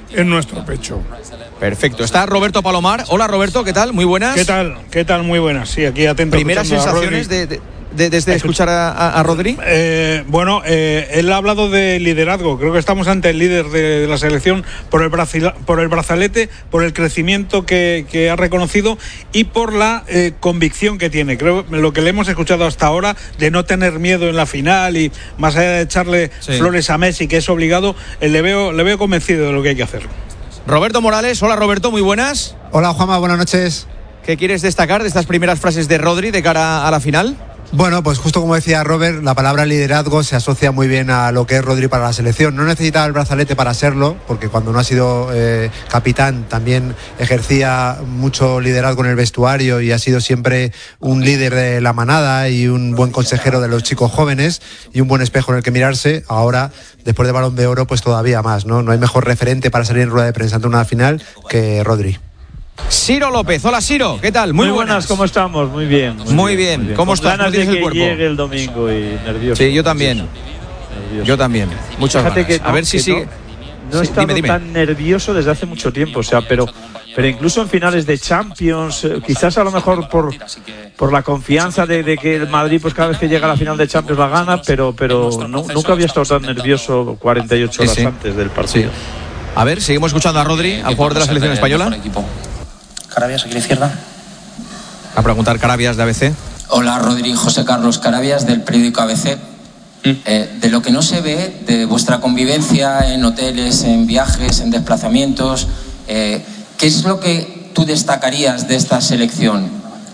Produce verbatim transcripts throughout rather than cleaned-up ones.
en nuestro pecho. Perfecto. Está Roberto Palomar. Hola Roberto, ¿qué tal? Muy buenas. ¿Qué tal? ¿Qué tal? Muy buenas. Sí, aquí atento. Primeras sensaciones de, de, de, desde escuchar a, a, a Rodri. Eh, bueno, eh, él ha hablado de liderazgo. Creo que estamos ante el líder de, de la selección por el, bracila, por el brazalete, por el crecimiento que, que ha reconocido y por la eh, convicción que tiene. Creo lo que le hemos escuchado hasta ahora de no tener miedo en la final y más allá de echarle sí. flores a Messi, que es obligado, eh, le veo, le veo convencido de lo que hay que hacer. Roberto Morales. Hola Roberto, muy buenas. Hola Juanma, buenas noches. ¿Qué quieres destacar de estas primeras frases de Rodri de cara a la final? Bueno, pues justo como decía Robert, la palabra liderazgo se asocia muy bien a lo que es Rodri para la selección. No necesitaba el brazalete para serlo, porque cuando no ha sido eh, capitán también ejercía mucho liderazgo en el vestuario y ha sido siempre un líder de la manada y un buen consejero de los chicos jóvenes y un buen espejo en el que mirarse. Ahora, después de Balón de Oro, pues todavía más, ¿no? No hay mejor referente para salir en rueda de prensa ante una final que Rodri. Ciro López, hola Ciro, ¿qué tal? Muy, muy buenas. buenas, ¿cómo estamos? Muy bien. Muy, muy bien. bien, muy bien. ¿Cómo estás? Ganas ¿Cómo tienes de que el cuerpo? Llegue el domingo y nervioso. Sí, yo también. Nervioso. Yo también. Muchas Fíjate ganas. Que no, a ver si sigue. No, no he sí, estado dime, dime. tan nervioso desde hace mucho tiempo, o sea, pero pero incluso en finales de Champions, eh, quizás a lo mejor por por la confianza de, de que el Madrid, pues cada vez que llega a la final de Champions la gana, pero pero no, nunca había estado tan nervioso cuarenta y ocho horas sí, sí. antes del partido. Sí. A ver, seguimos escuchando a Rodri, al jugador de la selección española. Carabias, aquí a la izquierda. A preguntar Carabias de A B C. Hola, Rodri, José Carlos Carabias del periódico A B C. ¿Mm? Eh, de lo que no se ve de vuestra convivencia en hoteles, en viajes, en desplazamientos, eh, ¿qué es lo que tú destacarías de esta selección?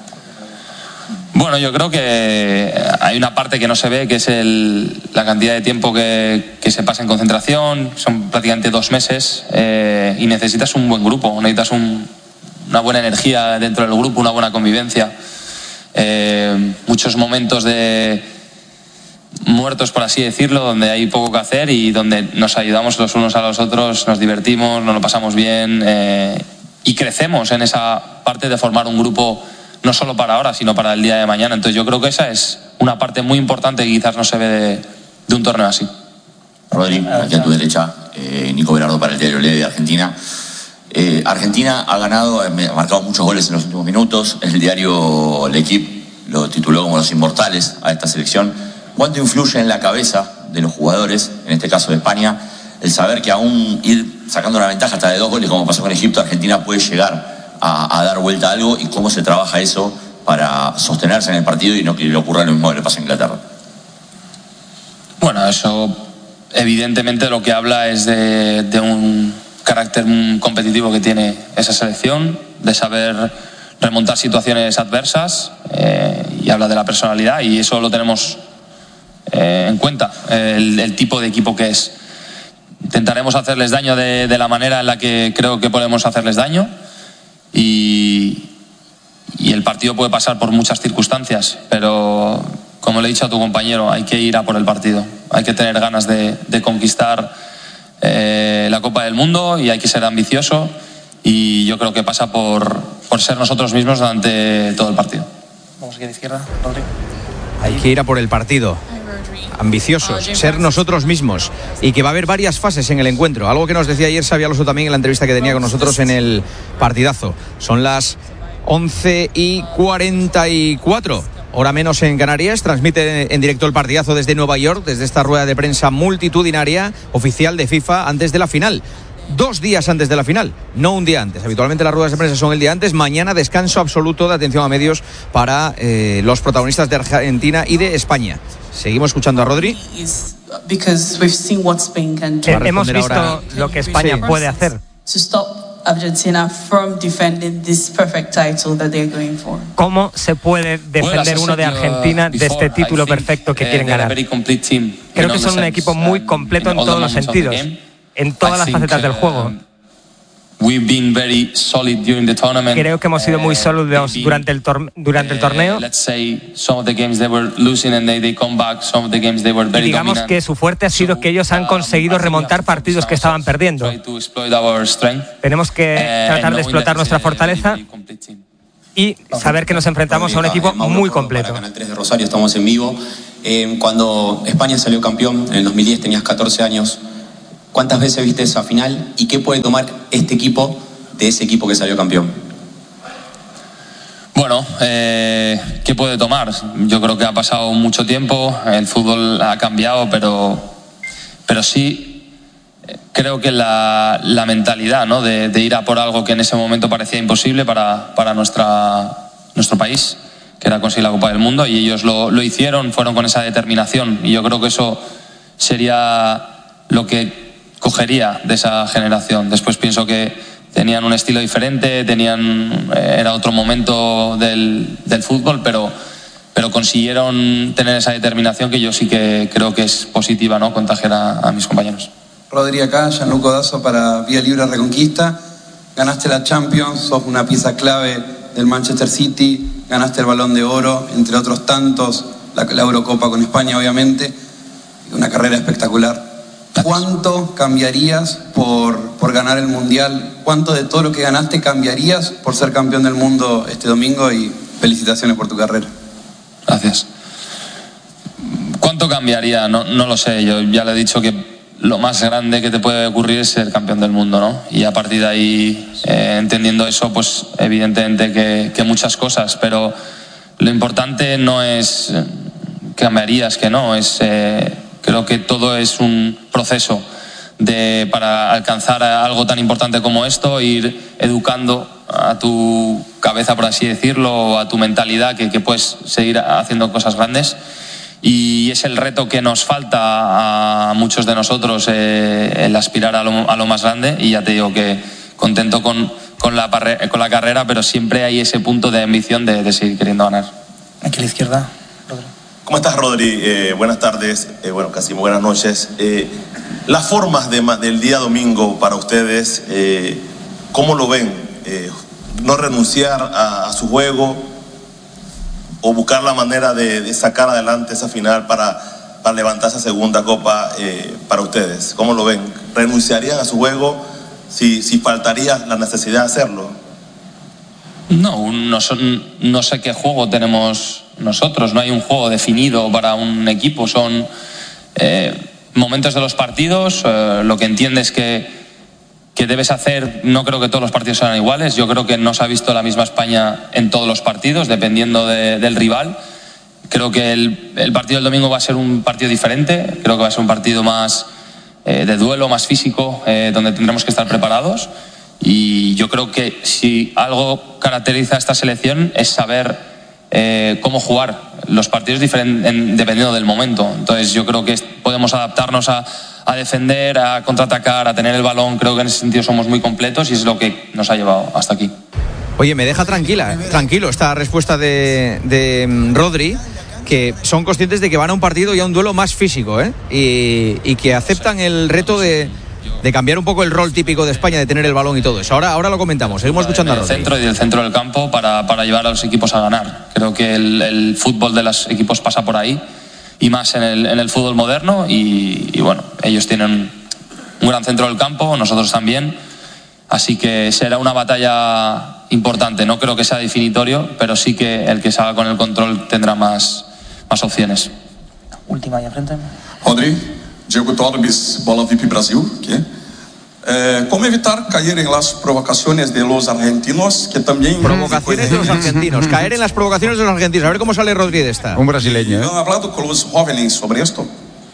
Bueno, yo creo que hay una parte que no se ve, que es el, la cantidad de tiempo que, que se pasa en concentración. Son prácticamente dos meses eh, y necesitas un buen grupo, necesitas un una buena energía dentro del grupo, una buena convivencia, eh, muchos momentos de muertos, por así decirlo, donde hay poco que hacer y donde nos ayudamos los unos a los otros, nos divertimos, nos lo pasamos bien eh, y crecemos en esa parte de formar un grupo no solo para ahora, sino para el día de mañana. Entonces yo creo que esa es una parte muy importante que quizás no se ve de, de un torneo así. Rodri, aquí a tu derecha, eh, Nico Berardo para el diario Le de Argentina. Eh, Argentina ha ganado, ha marcado muchos goles en los últimos minutos. El diario L'Equipe lo tituló como los inmortales a esta selección. ¿Cuánto influye en la cabeza de los jugadores, en este caso de España, el saber que aún ir sacando una ventaja hasta de dos goles, como pasó con Egipto, Argentina puede llegar a, a dar vuelta a algo? ¿Y cómo se trabaja eso para sostenerse en el partido y no que le ocurra lo mismo que le pasa a Inglaterra? Bueno, eso evidentemente lo que habla es de, de un carácter competitivo que tiene esa selección, de saber remontar situaciones adversas eh, y habla de la personalidad y eso lo tenemos eh, en cuenta, el, el tipo de equipo que es. Intentaremos hacerles daño de, de la manera en la que creo que podemos hacerles daño y, y el partido puede pasar por muchas circunstancias, pero como le he dicho a tu compañero, hay que ir a por el partido, hay que tener ganas de, de conquistar Eh, la Copa del Mundo y hay que ser ambicioso y yo creo que pasa por, por ser nosotros mismos durante todo el partido. Vamos aquí a la izquierda, Rodri. Hay que ir a por el partido, ambiciosos, ser nosotros mismos y que va a haber varias fases en el encuentro, algo que nos decía ayer Xabi Alonso también en la entrevista que tenía con nosotros en el partidazo. Son las once y cuarenta y cuatro. Hora menos en Canarias, transmite en directo el partidazo desde Nueva York, desde esta rueda de prensa multitudinaria oficial de FIFA antes de la final. Dos días antes de la final, no un día antes. Habitualmente las ruedas de prensa son el día antes. Mañana descanso absoluto de atención a medios para eh, los protagonistas de Argentina y de España. Seguimos escuchando a Rodri. Hemos visto lo que España sí. puede hacer. Argentina from defending this perfect title that they're going for. ¿Cómo se puede defender uno de Argentina de este título perfecto que quieren ganar? Creo que son un equipo muy completo en todos los sentidos, en todas las facetas del juego. Creo que hemos sido muy sólidos durante el, tor- durante el torneo. Y digamos que su fuerte ha sido que ellos han conseguido remontar partidos que estaban perdiendo. Tenemos que tratar de explotar nuestra fortaleza y saber que nos enfrentamos a un equipo muy completo. Para Canal tres de Rosario, estamos en vivo. Eh, cuando España salió campeón en el dos mil diez, tenías catorce años. ¿Cuántas veces viste esa final y qué puede tomar este equipo de ese equipo que salió campeón? Bueno, eh, ¿qué puede tomar? Yo creo que ha pasado mucho tiempo, el fútbol ha cambiado, pero, pero sí creo que la, la mentalidad, ¿no? de, de ir a por algo que en ese momento parecía imposible para, para nuestra, nuestro país, que era conseguir la Copa del Mundo, y ellos lo, lo hicieron, fueron con esa determinación, y yo creo que eso sería lo que cogería de esa generación. Después pienso que tenían un estilo diferente, tenían era otro momento del, del fútbol, pero, pero consiguieron tener esa determinación que yo sí que creo que es positiva, ¿no? Contagiar a, a mis compañeros. Rodri acá, Gianluca Dazo para Vía Libre Reconquista. Ganaste la Champions, sos una pieza clave del Manchester City, ganaste el Balón de Oro, entre otros tantos, la, la Eurocopa con España obviamente, una carrera espectacular. ¿Cuánto cambiarías por, por ganar el Mundial? ¿Cuánto de todo lo que ganaste cambiarías por ser campeón del mundo este domingo? Y felicitaciones por tu carrera. Gracias. ¿Cuánto cambiaría? No, no lo sé. Yo ya le he dicho que lo más grande que te puede ocurrir es ser campeón del mundo, ¿no? Y a partir de ahí, eh, entendiendo eso, pues evidentemente que, que muchas cosas, pero lo importante no es que cambiarías, que no, es... Eh, Creo que todo es un proceso de, para alcanzar algo tan importante como esto, ir educando a tu cabeza, por así decirlo, a tu mentalidad, que, que puedes seguir haciendo cosas grandes. Y es el reto que nos falta a muchos de nosotros, eh, el aspirar a lo, a lo más grande. Y ya te digo que contento con, con, la, con la carrera, pero siempre hay ese punto de ambición de, de seguir queriendo ganar. Aquí a la izquierda. ¿Cómo estás, Rodri? Eh, buenas tardes, eh, bueno, casi buenas noches. Eh, las formas de, del día domingo para ustedes, eh, ¿cómo lo ven? Eh, ¿No renunciar a, a su juego o buscar la manera de, de sacar adelante esa final para, para levantar esa segunda copa eh, para ustedes? ¿Cómo lo ven? ¿Renunciarían a su juego si, si faltaría la necesidad de hacerlo? No, no, son, no sé qué juego tenemos nosotros, no hay un juego definido para un equipo, son eh, momentos de los partidos, eh, lo que entiendes que, que debes hacer. No creo que todos los partidos sean iguales, yo creo que no se ha visto la misma España en todos los partidos, dependiendo de, del rival. Creo que el, el partido del domingo va a ser un partido diferente, creo que va a ser un partido más eh, de duelo, más físico, eh, donde tendremos que estar preparados. Y yo creo que si algo caracteriza a esta selección es saber eh, cómo jugar los partidos diferen- en, dependiendo del momento. Entonces yo creo que podemos adaptarnos a, a defender, a contraatacar, a tener el balón. Creo que en ese sentido somos muy completos y es lo que nos ha llevado hasta aquí. Oye, me deja tranquila, tranquilo esta respuesta de, de Rodri, que son conscientes de que van a un partido y a un duelo más físico, ¿eh? y, y que aceptan el reto de... de cambiar un poco el rol típico de España, de tener el balón y todo eso. Ahora, ahora lo comentamos, seguimos escuchando a Rodri. Rodri. Del centro y del centro del campo para, para llevar a los equipos a ganar. Creo que el, el fútbol de los equipos pasa por ahí, y más en el, en el fútbol moderno, y, y bueno, ellos tienen un gran centro del campo, nosotros también, así que será una batalla importante. No creo que sea definitorio, pero sí que el que salga con el control tendrá más, más opciones. Última ahí enfrente. Rodri, Diego Torbis, Bola V I P Brasil. ¿Qué? Eh, ¿Cómo evitar caer en las provocaciones de los argentinos? Que también provocaciones de los argentinos, caer en las provocaciones de los argentinos. A ver cómo sale Rodri de esta. Un brasileño, ¿eh? ¿Han hablado con los jóvenes sobre esto?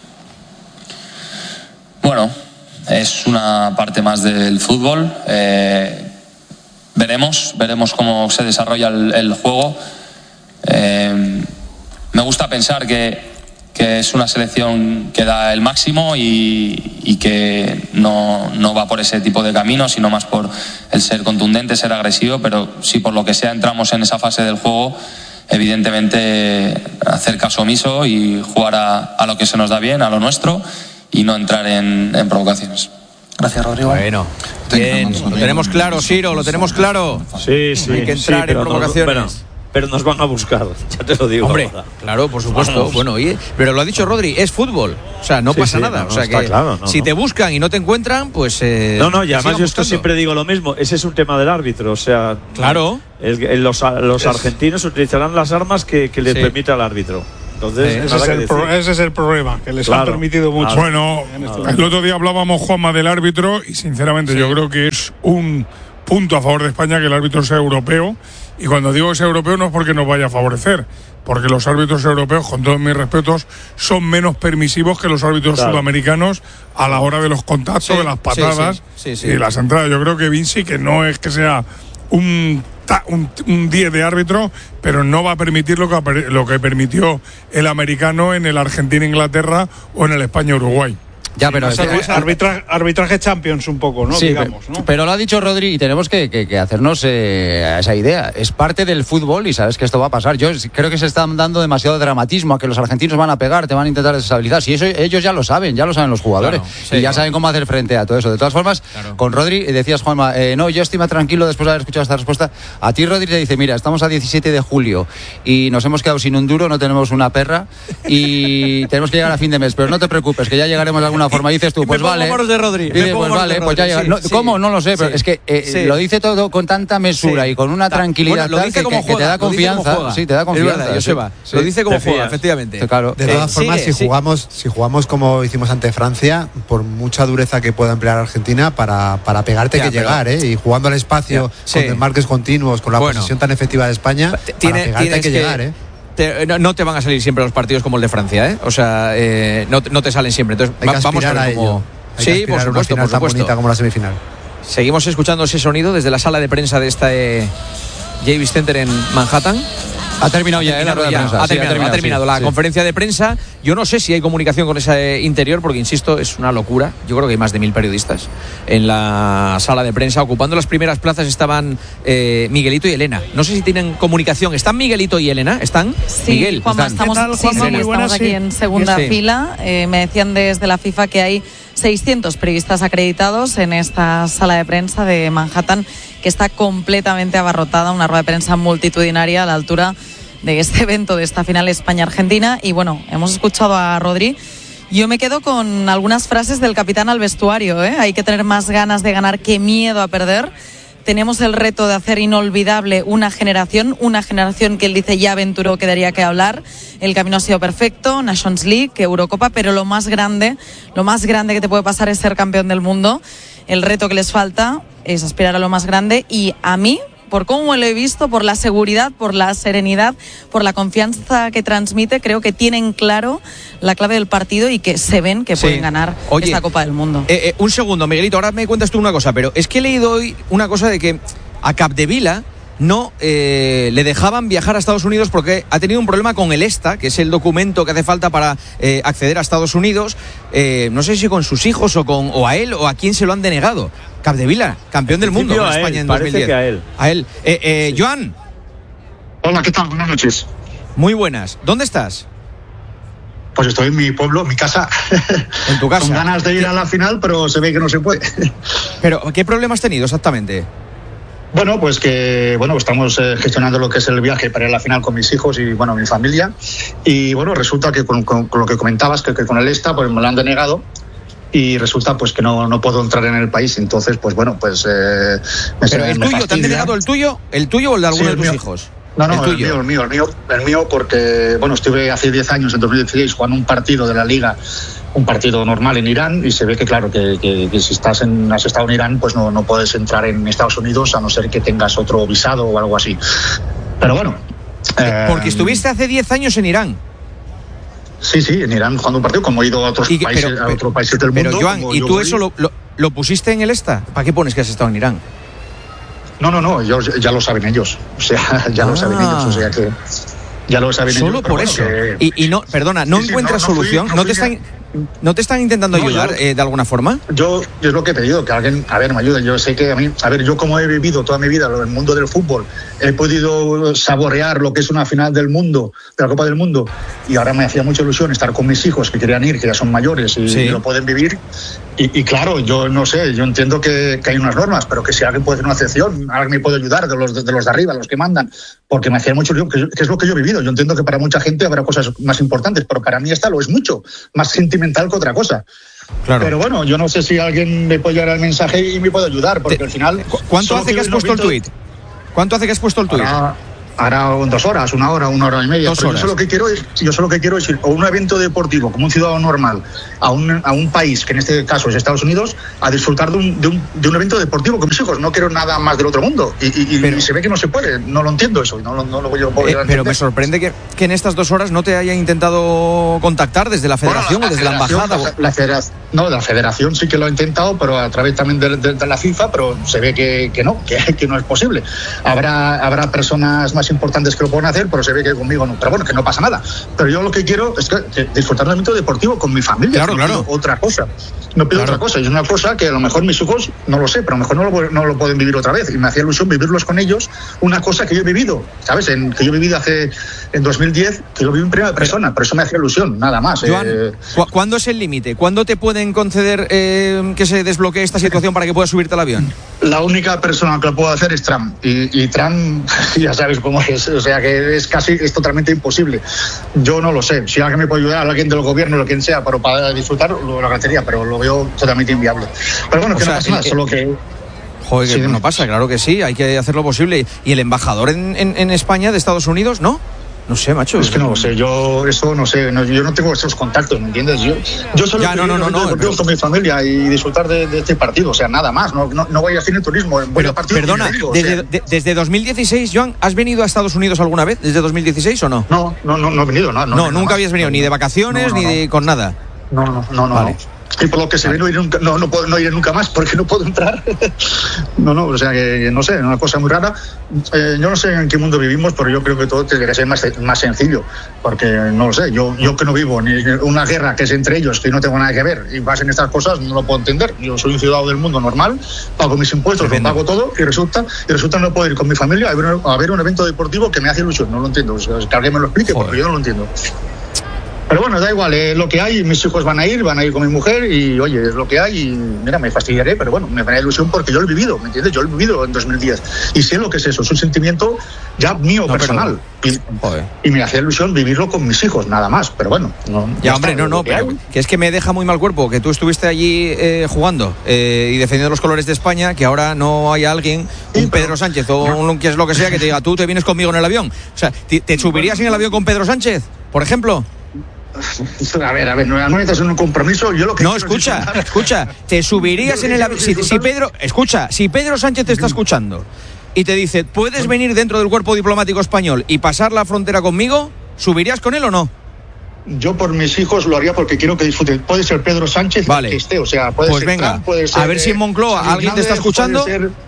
Bueno, es una parte más del fútbol. Eh, veremos, veremos cómo se desarrolla el, el juego. Eh, me gusta pensar que que es una selección que da el máximo y, y que no, no va por ese tipo de camino, sino más por el ser contundente, ser agresivo, pero si por lo que sea entramos en esa fase del juego, evidentemente hacer caso omiso y jugar a, a lo que se nos da bien, a lo nuestro, y no entrar en, en provocaciones. Gracias, Rodrigo. Bueno, bien, lo tenemos claro, Siro, lo tenemos claro. Sí, sí. Hay que entrar sí, en provocaciones. No, bueno, pero nos van a buscar, ya te lo digo. Hombre, ahora. claro, por supuesto. Vamos. Bueno, oye, pero lo ha dicho Rodri, es fútbol. O sea, no sí, pasa sí, nada. No, no, o sea, que claro, no, si no. te buscan y no te encuentran, pues. Eh, no, no, y además yo esto buscando. siempre digo lo mismo. Ese es un tema del árbitro. O sea, claro. El, el, los, los argentinos utilizarán las armas que, que les sí. permita al árbitro. Entonces, sí, ese, es el pro, ese es el problema, que les claro, han permitido mucho. Bueno, este el otro día hablábamos, Juanma, del árbitro y sinceramente sí. yo creo que es un punto a favor de España que el árbitro sea europeo, y cuando digo que sea europeo no es porque nos vaya a favorecer, porque los árbitros europeos, con todos mis respetos, son menos permisivos que los árbitros claro. sudamericanos a la hora de los contactos, sí, de las patadas sí, sí, sí, sí. y las entradas. Yo creo que Vinci, que no es que sea un un, un diez de árbitro, pero no va a permitir lo que, lo que permitió el americano en el Argentina-Inglaterra o en el España-Uruguay. Ya, pero sí, es, arbitraje, arbitraje Champions un poco, ¿no? Sí, digamos, pero, ¿no? pero lo ha dicho Rodri y tenemos que, que, que hacernos eh, esa idea. Es parte del fútbol y sabes que esto va a pasar. Yo creo que se están dando demasiado dramatismo a que los argentinos van a pegar, te van a intentar desestabilizar. Si eso ellos ya lo saben, ya lo saben los jugadores. Claro, sí, y ya claro. saben cómo hacer frente a todo eso. De todas formas, claro. con Rodri decías, Juanma, eh, no, yo estoy más tranquilo después de haber escuchado esta respuesta. A ti Rodri te dice, mira, estamos a diecisiete de julio y nos hemos quedado sin un duro, no tenemos una perra y tenemos que llegar a fin de mes. Pero no te preocupes, que ya llegaremos de alguna forma. Y dices tú, pues vale, de Rodri. Dice, pues vale, pues ya llega. Sí, no, sí, ¿Cómo? No lo sé, pero sí, es que eh, sí. lo dice todo con tanta mesura sí. y con una tranquilidad bueno, tal que, que, que te da confianza. Sí, te da confianza. Es verdad, Joseba. Sí. Lo dice como juega, efectivamente. Claro. De todas eh, formas, sigue, si jugamos, sí. si jugamos como hicimos ante Francia, por mucha dureza que pueda emplear Argentina para, para pegarte hay que pero, llegar, ¿eh? Y jugando al espacio, sí. con desmarques continuos, con la bueno. posesión tan efectiva de España, tiene, para pegarte hay que, que llegar, ¿eh? Te, no, no te van a salir siempre los partidos como el de Francia, ¿eh? O sea, eh, no, no te salen siempre. Entonces, hay que vamos a ver cómo. Sí, por supuesto, por supuesto. Tan bonita como la semifinal. Seguimos escuchando ese sonido desde la sala de prensa de esta eh, Davis Center en Manhattan. Ha terminado ya, ha terminado, eh, la rueda de prensa. Ha terminado, sí, ha terminado, ha terminado sí, la sí. conferencia de prensa. Yo no sé si hay comunicación con ese interior, porque insisto, es una locura. Yo creo que hay más de mil periodistas en la sala de prensa. Ocupando las primeras plazas estaban eh, Miguelito y Elena. No sé si tienen comunicación. ¿Están Miguelito y Elena? ¿Están? Sí, Miguel, Juanma, ¿están? estamos, tal, Juanma? Sí, sí, estamos aquí sí. en segunda sí. fila. Eh, me decían desde la FIFA que hay seiscientos periodistas acreditados en esta sala de prensa de Manhattan, que está completamente abarrotada, una rueda de prensa multitudinaria a la altura de este evento, de esta final España-Argentina. Y bueno, hemos escuchado a Rodri. Yo me quedo con algunas frases del capitán al vestuario, ¿eh? Hay que tener más ganas de ganar que miedo a perder. Tenemos el reto de hacer inolvidable una generación, una generación que él dice ya aventuró que daría que hablar. El camino ha sido perfecto, Nations League, Eurocopa, pero lo más grande, lo más grande que te puede pasar es ser campeón del mundo. El reto que les falta es aspirar a lo más grande y a mí, por cómo lo he visto, por la seguridad, por la serenidad, por la confianza que transmite, creo que tienen claro la clave del partido y que se ven que sí. pueden ganar Oye, esta Copa del Mundo. Eh, eh, un segundo, Miguelito, ahora me cuentas tú una cosa, pero es que he leído hoy una cosa de que a Capdevila no eh, le dejaban viajar a Estados Unidos porque ha tenido un problema con el ESTA, que es el documento que hace falta para eh, acceder a Estados Unidos. Eh, no sé si con sus hijos o con o a él o a quién se lo han denegado. Capdevila, campeón del mundo en España él, en dos mil diez. Que a él. A él. Eh, eh, sí. Joan. Hola, ¿qué tal? Buenas noches. Muy buenas. ¿Dónde estás? Pues estoy en mi pueblo, mi casa. ¿En tu casa? Con ganas de ir a la final, pero se ve que no se puede. ¿Pero qué problema has tenido exactamente? Bueno, pues que bueno estamos eh, gestionando lo que es el viaje para ir a la final con mis hijos y bueno mi familia. Y bueno, resulta que con, con, con lo que comentabas, que, que con el ESTA pues me lo han denegado. Y resulta pues que no, no puedo entrar en el país, entonces pues bueno, pues eh, me ¿Pero el tuyo? ¿Te han denegado el tuyo? ¿El tuyo o el de alguno sí, el de tus mío. hijos? No, no, el, el mío, el mío, el mío, el mío porque bueno, estuve hace diez años, en dos mil dieciséis, jugando un partido de la Liga, un partido normal en Irán, y se ve que claro, que, que, que si estás en, has estado en Irán, pues no, no puedes entrar en Estados Unidos a no ser que tengas otro visado o algo así. Pero bueno. Eh, porque estuviste hace diez años en Irán. Sí, sí, en Irán jugando un partido, como he ido a otros que, países, pero, a otros países del pero, mundo. Pero Joan, ¿y tú voy... eso lo, lo, lo pusiste en el ESTA? ¿Para qué pones que has estado en Irán? No, no, no, yo, ya lo saben ellos. O sea, ya ah. lo saben ellos, o sea que ya lo saben Solo ellos. Solo por bueno, eso. Que... Y, y no, perdona, ¿no sí, encuentras sí, no, no solución? Fui, no, ¿No te están... ¿No te están intentando no, ayudar yo, eh, de alguna forma? Yo, yo es lo que he pedido, que alguien, a ver, me ayude. Yo sé que a mí, a ver, yo como he vivido toda mi vida en el mundo del fútbol, he podido saborear lo que es una final del mundo, de la Copa del Mundo, y ahora me hacía mucha ilusión estar con mis hijos que querían ir, que ya son mayores y, sí. y lo pueden vivir. Y, y claro, yo no sé, yo entiendo que, que hay unas normas, pero que si alguien puede hacer una excepción, alguien me puede ayudar de los de, de los de arriba, los que mandan, porque me hacía mucho ilusión, que, que es lo que yo he vivido. Yo entiendo que para mucha gente habrá cosas más importantes, pero para mí esta lo es mucho, más sentimental que otra cosa. Claro. Pero bueno, yo no sé si alguien me puede llevar el mensaje y me puede ayudar, porque Te, al final... ¿Cuánto hace que has puesto el tuit? ¿Cuánto hace que has puesto el tuit? Ahora, hará dos horas, una hora, una hora y media. Dos Pero horas. yo solo que quiero es, yo solo que quiero es ir a un evento deportivo como un ciudadano normal a un, a un país, que en este caso es Estados Unidos, a disfrutar de un, de un, de un evento deportivo con mis hijos. No quiero nada más del otro mundo. Y, y, pero, y se ve que no se puede. No lo entiendo eso. No, no, no lo voy a poder eh, Pero me sorprende que, que en estas dos horas no te hayan intentado contactar desde la federación bueno, la, o desde la, la embajada. La, la federación, no, la federación sí que lo ha intentado, pero a través también de, de, de la FIFA, pero se ve que, que no, que, que no es posible. Habrá, habrá personas más importantes que lo pueden hacer, pero se ve que conmigo no. Pero bueno, que no pasa nada. Pero yo lo que quiero es que, que disfrutar de un evento deportivo con mi familia. Claro, no claro. pido otra cosa. No pido claro. otra cosa. Y es una cosa que a lo mejor mis hijos, no lo sé, pero a lo mejor no lo, no lo pueden vivir otra vez. Y me hacía ilusión vivirlos con ellos, una cosa que yo he vivido, ¿sabes? En, que yo he vivido hace, en dos mil diez, que yo viví en primera persona. Por eso me hacía ilusión, nada más. Joan, eh... ¿cu ¿cuándo es el límite? ¿Cuándo te pueden conceder eh, que se desbloquee esta situación para que puedas subirte al avión? La única persona que lo puedo hacer es Trump. Y, y Trump, ya sabes cómo es. O sea, que es casi, es totalmente imposible. Yo no lo sé. Si alguien me puede ayudar, alguien del gobierno, lo quien sea, pero para disfrutar, lo agradecería, pero lo veo totalmente inviable. Pero bueno, que o no sea, pasa nada, solo que... Joder, que sí, no pasa, claro que sí, hay que hacer lo posible. ¿Y el embajador en, en, en España de Estados Unidos, no? No sé, macho. Es que no lo sé, yo eso no sé, no, yo no tengo esos contactos, ¿me entiendes? Yo, yo solo ya, no, no, no, no, pero... con mi familia y disfrutar de, de este partido, o sea, nada más, no, no, no voy a cine turismo, voy pero, a partido. Perdona, digo, desde, o sea... de, desde dos mil dieciséis, Joan, ¿has venido a Estados Unidos alguna vez? ¿Desde dos mil dieciséis o no? No, no, no, no he venido, no. No, no nunca más. habías venido, ni de vacaciones, no, no, ni de, con nada. No, no, no, no. Vale. no. Y por lo que se ve no iré nunca, no, no, puedo, no iré nunca más porque no puedo entrar. no, no, o sea que no sé, una cosa muy rara. Eh, yo no sé en qué mundo vivimos, pero yo creo que todo tendría que ser más, más sencillo, porque no lo sé, yo, yo que no vivo ni una guerra que es entre ellos, que no tengo nada que ver, y pasen estas cosas, no lo puedo entender. Yo soy un ciudadano del mundo normal, pago mis impuestos, lo pago todo, y resulta, y resulta no puedo ir con mi familia a ver, a ver un evento deportivo que me hace ilusión, no lo entiendo. O sea, que alguien me lo explique, Joder. porque yo no lo entiendo. Pero bueno, da igual, es eh, lo que hay, mis hijos van a ir, van a ir con mi mujer y oye, es lo que hay y mira, me fastidiaré, pero bueno, me dará ilusión porque yo lo he vivido, ¿me entiendes? Yo lo he vivido en dos mil diez y sé lo que es eso, es un sentimiento ya mío, no, personal. Y, y me hacía ilusión vivirlo con mis hijos, nada más, pero bueno. No, ya, hombre, no, no, pero que es que me deja muy mal cuerpo que tú estuviste allí eh, jugando eh, y defendiendo los colores de España, que ahora no haya alguien, un sí, Pedro pero, Sánchez o un que es lo que sea, que te diga, tú te vienes conmigo en el avión. O sea, ¿te, te subirías en el avión con Pedro Sánchez, por ejemplo? A ver, a ver, no necesitas un compromiso. Yo lo que no, escucha, es... escucha, te subirías en el avión. Si, si Pedro, escucha, si Pedro Sánchez te está escuchando y te dice, ¿puedes venir dentro del cuerpo diplomático español y pasar la frontera conmigo? ¿Subirías con él o no? Yo por mis hijos lo haría porque quiero que disfruten. Puede ser Pedro Sánchez vale. que esté, o sea, puede pues ser venga, Trump, puede ser, a ver si en Moncloa eh, alguien te está escuchando.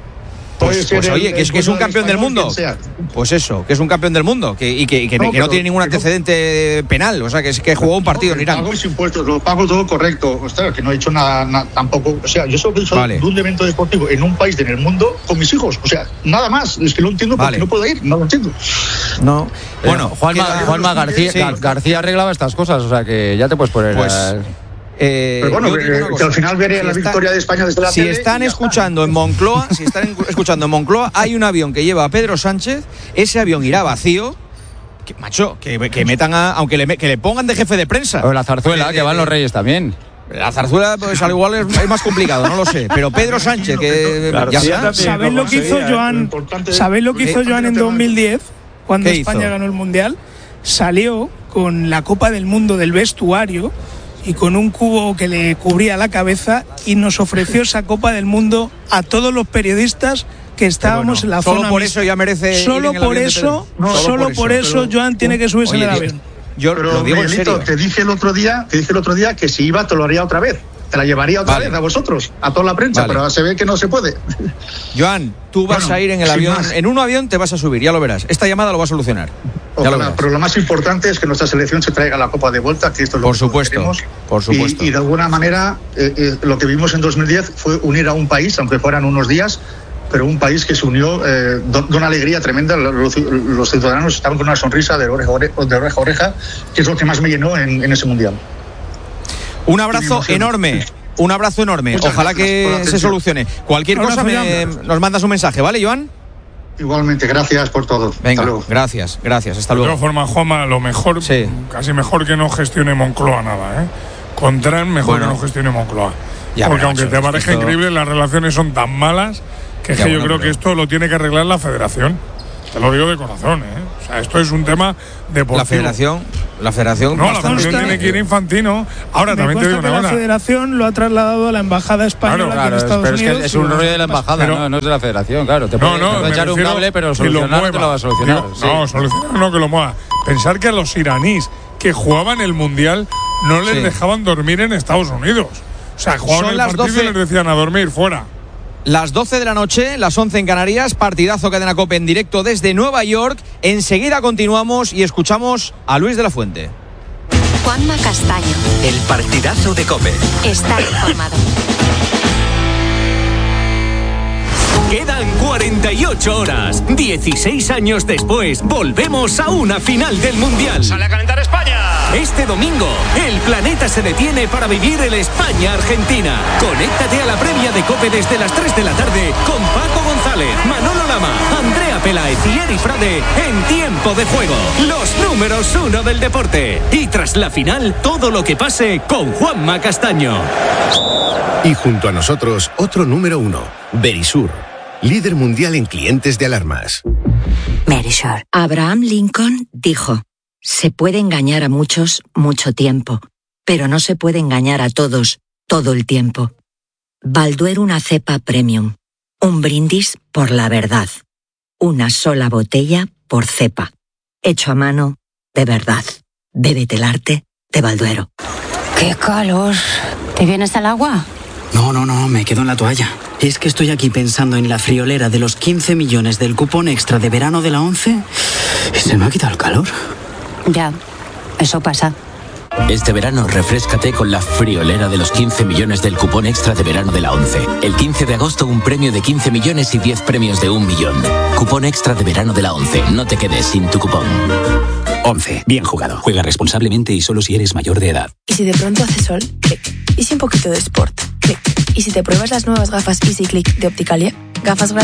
Pues, pues oye, el, que es, que es un campeón del mundo. Pues eso, que es un campeón del mundo que, y que, y que, no, que no tiene ningún antecedente penal. O sea, que es que jugó un partido no, en Irán. Pago mis impuestos, lo pago todo correcto. Ostras, que no he hecho nada, nada tampoco. O sea, yo solo he hecho vale. un evento deportivo en un país en el mundo con mis hijos. O sea, nada más. Es que no entiendo vale. por qué no puedo ir. No lo entiendo. No. Bueno, Juanma, Juanma García, sí. García arreglaba estas cosas. O sea, que ya te puedes poner. Pues, a... Eh, pero bueno, eh, que al final veré si la victoria está, de España desde la Si tele están escuchando en Moncloa, si están escuchando en Moncloa, hay un avión que lleva a Pedro Sánchez, ese avión irá vacío. Que, macho, que, que metan a, aunque le, que le pongan de jefe de prensa. O la zarzuela, de, que van los Reyes también. La zarzuela, pues al igual es, es más complicado, no lo sé. Pero Pedro Sánchez, que claro, ya sí, está. ¿Sabéis lo que hizo Joan? ¿Sabéis lo que hizo Joan en dos mil diez cuando España hizo? ganó el Mundial? Salió con la Copa del Mundo del vestuario y con un cubo que le cubría la cabeza y nos ofreció esa Copa del Mundo a todos los periodistas que estábamos bueno, en la solo zona. Por eso ya merece solo por eso, no, solo, solo por, por eso, eso Joan tiene que subirse oye, en el avión. Yo pero, lo digo Miguelito, en serio. Te dije el otro día, te dije el otro día que si iba te lo haría otra vez. Te la llevaría otra vale. vez a vosotros, a toda la prensa, vale. pero se ve que no se puede. Joan, tú vas bueno, a ir en el avión, más. en un avión te vas a subir, ya lo verás. Esta llamada lo va a solucionar. Ojalá, lo pero lo más importante es que nuestra selección se traiga la Copa de vuelta, que esto es lo por que supuesto, queremos. Por supuesto. Y, y de alguna manera, eh, eh, lo que vimos en dos mil diez fue unir a un país, aunque fueran unos días, pero un país que se unió eh, de una alegría tremenda. Los, los ciudadanos estaban con una sonrisa de oreja, de oreja a oreja, que es lo que más me llenó en, en ese mundial. Un abrazo enorme. Un abrazo enorme. Muchas Ojalá que se solucione. Cualquier cosa me, nos mandas un mensaje, ¿vale, Joan? Igualmente, gracias por todo. Venga, gracias, gracias. Hasta luego. De todas formas, Juanma, lo mejor, sí. casi mejor que no gestione Moncloa nada, ¿eh? Con Trump, mejor bueno, que no gestione Moncloa. Ya, Porque aunque te parezca esto... increíble, las relaciones son tan malas que, ya, que yo bueno, creo pero... que esto lo tiene que arreglar la federación. Te lo digo de corazón, ¿eh? O sea, esto es un tema deportivo. La federación, la federación, no, la federación tiene que ir Infantino. Ahora Me también te digo una que cosa. La federación lo ha trasladado a la embajada española Claro, claro, en Estados pero Unidos. Es, que es un rollo de la embajada, pero, no, no es de la federación, claro. Te no, puede, no, te puede echar un cable, pero solucionar no te lo va a solucionar. Digo, sí. No, solucionar no, que lo mueva. Pensar que a los iraníes que jugaban el Mundial no les Sí. dejaban dormir en Estados Unidos. O sea, jugaban Son el las partido doce y les decían a dormir fuera. Las doce de la noche, las once en Canarias, partidazo Cadena COPE en directo desde Nueva York. Enseguida continuamos y escuchamos a Luis de la Fuente. Juanma Castaño. El partidazo de COPE. Está informado. Quedan cuarenta y ocho horas. dieciséis años después, volvemos a una final del Mundial. ¡Sale a calentar España! Este domingo, el planeta se detiene para vivir el España-Argentina. Conéctate a la previa de COPE desde las tres de la tarde con Paco González, Manolo Lama, Andrea Peláez y Eri Frade en Tiempo de Juego. Los números uno del deporte. Y tras la final, todo lo que pase con Juanma Castaño. Y junto a nosotros, otro número uno, Verisur. Líder mundial en clientes de alarmas. Verisur. Abraham Lincoln dijo: se puede engañar a muchos mucho tiempo, pero no se puede engañar a todos todo el tiempo. Balduero, una cepa premium. Un brindis por la verdad. Una sola botella por cepa. Hecho a mano, de verdad. Bébete el arte de Balduero. ¡Qué calor! ¿Te vienes al agua? No, no, no, me quedo en la toalla. Es que estoy aquí pensando en la friolera de los quince millones del cupón extra de verano de la ONCE y se me ha quitado el calor. Ya, eso pasa. Este verano refréscate con la friolera de los quince millones del cupón extra de verano de la ONCE. El quince de agosto un premio de quince millones y diez premios de un millón. Cupón extra de verano de la ONCE. No te quedes sin tu cupón. ONCE. Bien jugado. Juega responsablemente y solo si eres mayor de edad. ¿Y si de pronto hace sol? Clic. ¿Y si un poquito de sport? Clic. ¿Y si te pruebas las nuevas gafas Easy Click de Opticalia? Gafas